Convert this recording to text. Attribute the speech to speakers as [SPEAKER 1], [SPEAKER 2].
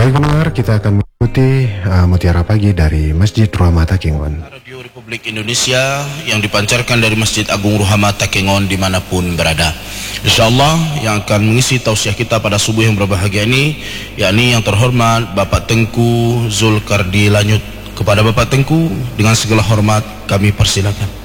[SPEAKER 1] Baik pendengar, kita akan mengikuti Mutiara Pagi dari Masjid Ruhamah Takengon.
[SPEAKER 2] Radio Republik Indonesia yang dipancarkan dari Masjid Agung Ruhamah Takengon dimanapun berada. InsyaAllah yang akan mengisi tausiah kita pada subuh yang berbahagia ini, yakni yang terhormat Bapak Tengku Zulkardi Lanyut. Kepada Bapak Tengku dengan segala hormat kami persilakan.